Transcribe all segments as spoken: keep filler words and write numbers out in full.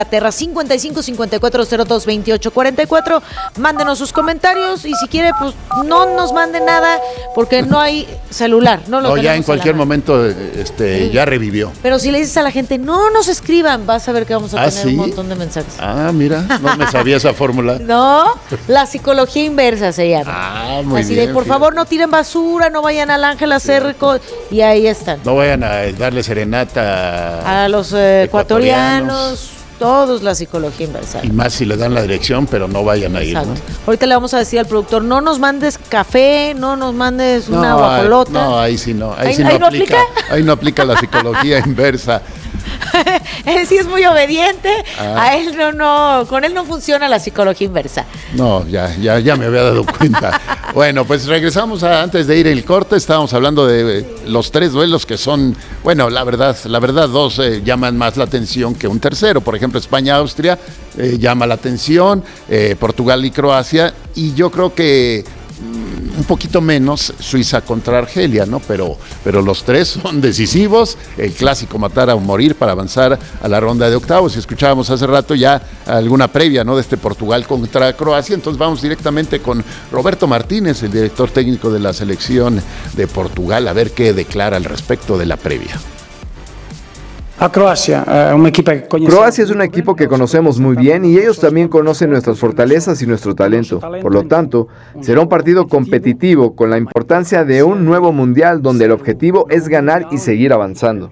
Inglaterra, cincuenta y cinco cincuenta y cuatro cero dos veintiocho cuarenta y cuatro. Mándenos sus comentarios y si quiere, pues no nos manden nada porque no hay celular. No, lo no ya en cualquier momento este, sí. ya revivió. Pero si le dices a la gente, no nos escriban, vas a ver que vamos a ¿Ah, tener sí? un montón de mensajes. Ah, mira, no me sabía esa fórmula. No, la psicología inversa se llama. Ah, muy Así bien. de, por fíjate. favor, no tiren basura, no vayan al Ángel a hacer... Co- y ahí están. No vayan a darle serenata a los eh, ecuatorianos. Todos la psicología inversa. Y más si le dan la dirección, pero no vayan a ir, ¿no? Ahorita le vamos a decir al productor, no nos mandes café, no nos mandes no, una guajolota. No, ahí sí no. Ahí, ¿Ahí, sí ahí no, no aplica, aplica? Ahí no aplica la psicología inversa. Él sí es muy obediente. Ah. A él no, no, con él no funciona la psicología inversa. No, ya, ya, ya me había dado cuenta. Bueno, pues regresamos a, antes de ir el corte, estábamos hablando de eh, los tres duelos que son, bueno, la verdad, la verdad, dos eh, llaman más la atención que un tercero. Por ejemplo, España-Austria eh, llama la atención, eh, Portugal y Croacia, y yo creo que un poquito menos Suiza contra Argelia, ¿no? Pero, pero los tres son decisivos, el clásico matar o morir para avanzar a la ronda de octavos. Y escuchábamos hace rato ya alguna previa, ¿no? De este Portugal contra Croacia. Entonces vamos directamente con Roberto Martínez, el director técnico de la selección de Portugal, a ver qué declara al respecto de la previa. A Croacia, uh, un equipo que Croacia es un equipo que conocemos muy bien y ellos también conocen nuestras fortalezas y nuestro talento. Por lo tanto, será un partido competitivo con la importancia de un nuevo mundial donde el objetivo es ganar y seguir avanzando.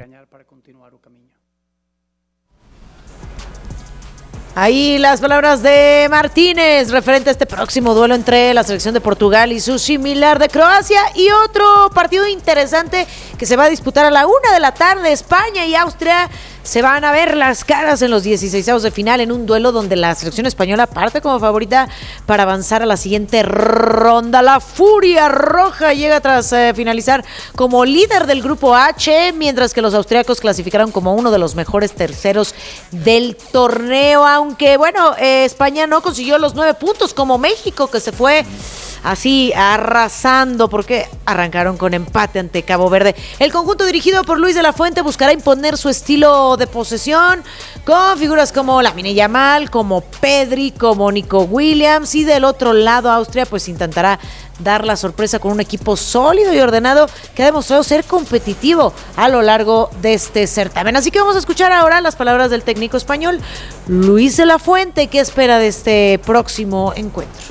Ahí las palabras de Martínez referente a este próximo duelo entre la selección de Portugal y su similar de Croacia, y otro partido interesante que se va a disputar a la una de la tarde. España y Austria se van a ver las caras en los dieciseisavos de final en un duelo donde la selección española parte como favorita para avanzar a la siguiente ronda. La Furia Roja llega tras eh, finalizar como líder del grupo H, mientras que los austriacos clasificaron como uno de los mejores terceros del torneo, aunque bueno, eh, España no consiguió los nueve puntos como México, que se fue así arrasando porque arrancaron con empate ante Cabo Verde. El conjunto dirigido por Luis de la Fuente buscará imponer su estilo de posesión con figuras como Lamine Yamal, como Pedri, como Nico Williams, y del otro lado Austria pues intentará dar la sorpresa con un equipo sólido y ordenado que ha demostrado ser competitivo a lo largo de este certamen. Así que vamos a escuchar ahora las palabras del técnico español Luis de la Fuente, que espera de este próximo encuentro.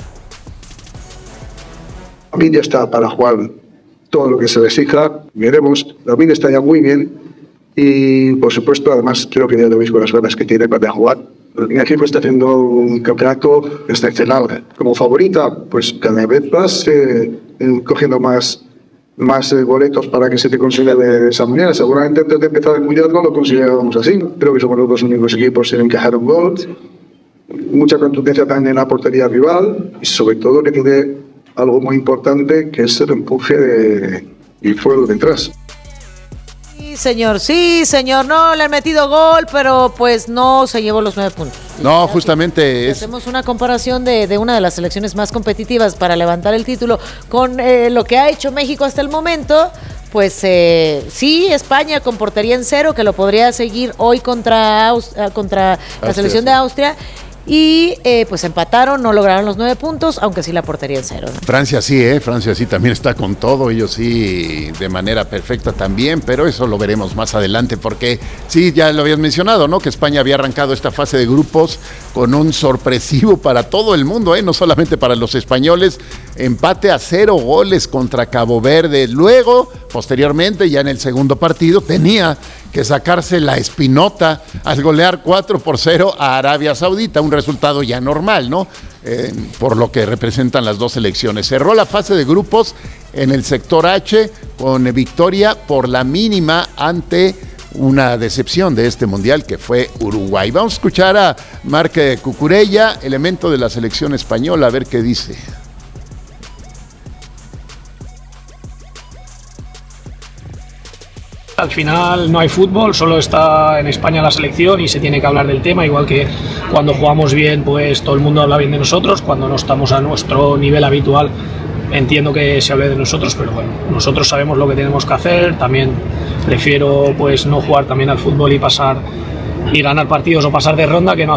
Lamine ya está para jugar todo lo que se le exija, veremos. Lamine está ya muy bien y, por supuesto, además creo que ya lo veis con las ganas que tiene para jugar. El equipo está haciendo un campeonato excepcional. Como favorita, pues cada vez vas eh, cogiendo más, más eh, boletos para que se te consiga de esa manera. Seguramente antes de empezar el mundial no lo considerábamos así. Creo que somos los dos únicos equipos en encajar un gol. Mucha contundencia también en la portería rival y, sobre todo, que tiene algo muy importante, que es el empuje de, y fuego detrás. Sí, señor, sí, señor, no le han metido gol, pero pues no se llevó los nueve puntos. No, justamente si es... hacemos una comparación de, de una de las selecciones más competitivas para levantar el título con eh, lo que ha hecho México hasta el momento, pues eh, sí, España con portería en cero, que lo podría seguir hoy contra, Aus- contra Austria, la selección de Austria. Y eh, pues empataron, no lograron los nueve puntos, aunque sí la portería en cero, ¿no? Francia sí, ¿eh? Francia sí también está con todo, ellos sí de manera perfecta también, pero eso lo veremos más adelante porque sí, ya lo habías mencionado, ¿no? Que España había arrancado esta fase de grupos con un sorpresivo para todo el mundo, ¿eh? No solamente para los españoles, empate a cero goles contra Cabo Verde. Luego, posteriormente, ya en el segundo partido, tenía que sacarse la espinota al golear cuatro por cero a Arabia Saudita, un resultado ya normal, ¿no? Eh, por lo que representan las dos selecciones. Cerró la fase de grupos en el sector H con victoria por la mínima ante una decepción de este mundial que fue Uruguay. Vamos a escuchar a Marc Cucurella, elemento de la selección española, a ver qué dice. Al final no hay fútbol, solo está en España la selección y se tiene que hablar del tema, igual que cuando jugamos bien, pues todo el mundo habla bien de nosotros, cuando no estamos a nuestro nivel habitual, entiendo que se hable de nosotros, pero bueno, nosotros sabemos lo que tenemos que hacer. También prefiero pues no jugar también al fútbol y pasar y ganar partidos o pasar de ronda que no